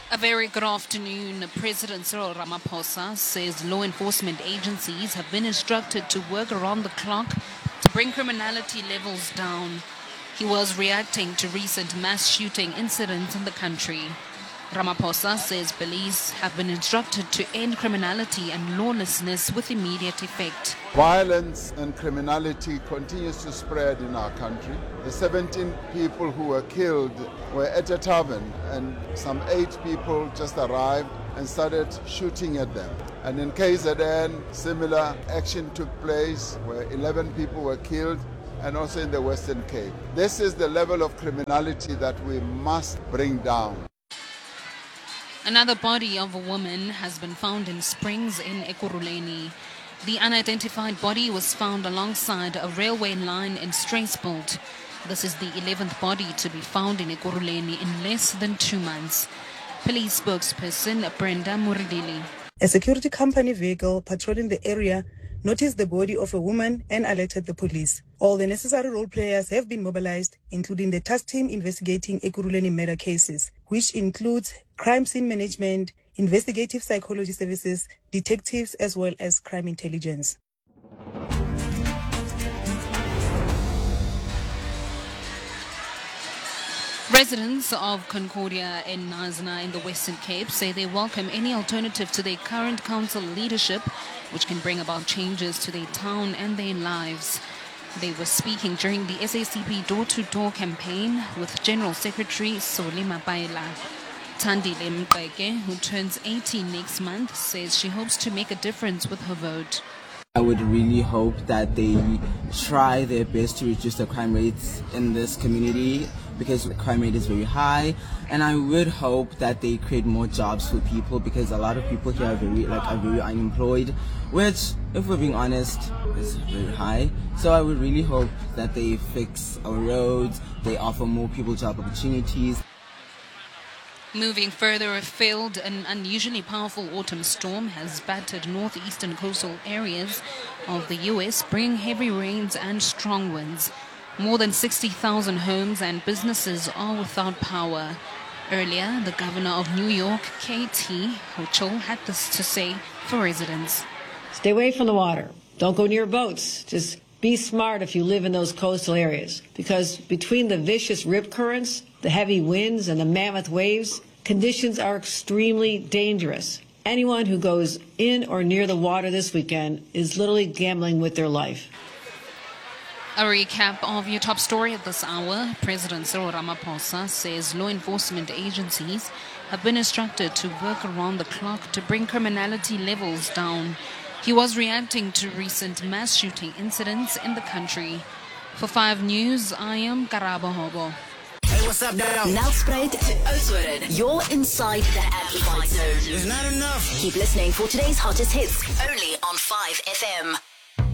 A very good afternoon. President Cyril Ramaphosa says law enforcement agencies have been instructed to work around the clock to bring criminality levels down. He was reacting to recent mass shooting incidents in the country. Ramaphosa says police have been instructed to end criminality and lawlessness with immediate effect. Violence and criminality continues to spread in our country. The 17 people who were killed were at a tavern, and some 8 people just arrived and started shooting at them. And in KZN, similar action took place where 11 people were killed, and also in the Western Cape. This is the level of criminality that we must bring down. Another body of a woman has been found in Springs in Ekurhuleni. The unidentified body was found alongside a railway line in Straisport. This is the 11th body to be found in Ekurhuleni in less than 2 months. Police spokesperson Brenda Muridili. A security company vehicle patrolling the area noticed the body of a woman and alerted the police. All the necessary role players have been mobilized, including the task team investigating Ekurhuleni murder cases, which includes crime scene management, investigative psychology services, detectives, as well as crime intelligence. Residents of Concordia and Nazna in the Western Cape say they welcome any alternative to their current council leadership, which can bring about changes to their town and their lives. They were speaking during the SACP door-to-door campaign with General Secretary Soli Mapaila. Thandile Mqeke, who turns 18 next month, says she hopes to make a difference with her vote. I would really hope that they try their best to reduce the crime rates in this community, because the crime rate is very high, and I would hope that they create more jobs for people, because a lot of people here are very unemployed, which, if we're being honest, is very high. So I would really hope that they fix our roads, they offer more people job opportunities. Moving further afield, an unusually powerful autumn storm has battered northeastern coastal areas of the U.S., bringing heavy rains and strong winds. More than 60,000 homes and businesses are without power. Earlier, the governor of New York, KT Hochul, had this to say for residents. Stay away from the water. Don't go near boats. Just be smart if you live in those coastal areas, because between the vicious rip currents, the heavy winds, and the mammoth waves, conditions are extremely dangerous. Anyone who goes in or near the water this weekend is literally gambling with their life. A recap of your top story at this hour. President Cyril Ramaphosa says law enforcement agencies have been instructed to work around the clock to bring criminality levels down. He was reacting to recent mass shooting incidents in the country. For 5 News, I am Karabo Hobo. Hey, what's up, Dad? Nelspruit to Oudtshoorn. You're inside the Amplified Zone. It's not enough. Keep listening for today's hottest hits, only on 5FM.